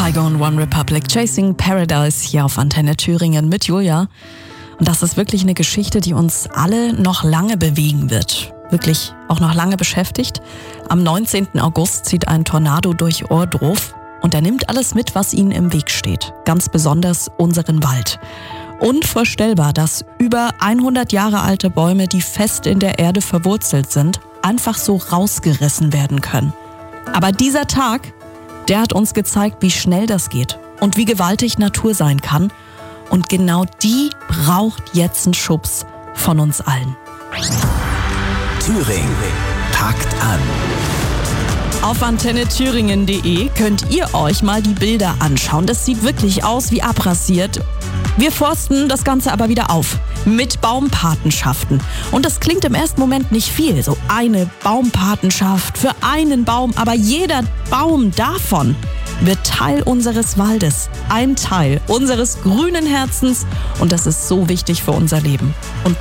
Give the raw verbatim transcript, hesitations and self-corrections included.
Kygo und One Republic, Chasing Paradise hier auf Antenne Thüringen mit Julia. Und das ist wirklich eine Geschichte, die uns alle noch lange bewegen wird. Wirklich auch noch lange beschäftigt. Am neunzehnten August zieht ein Tornado durch Ohrdruf und er nimmt alles mit, was ihnen im Weg steht. Ganz besonders unseren Wald. Unvorstellbar, dass über hundert Jahre alte Bäume, die fest in der Erde verwurzelt sind, einfach so rausgerissen werden können. Aber dieser Tag, der hat uns gezeigt, wie schnell das geht und wie gewaltig Natur sein kann. Und genau die braucht jetzt einen Schubs von uns allen. Thüringen packt an. Auf antenne thüringen punkt de könnt ihr euch mal die Bilder anschauen. Das sieht wirklich aus wie abrasiert. Wir forsten das Ganze aber wieder auf mit Baumpatenschaften. Und das klingt im ersten Moment nicht viel. So eine Baumpatenschaft für einen Baum. Aber jeder Baum davon wird Teil unseres Waldes. Ein Teil unseres grünen Herzens. Und das ist so wichtig für unser Leben. Und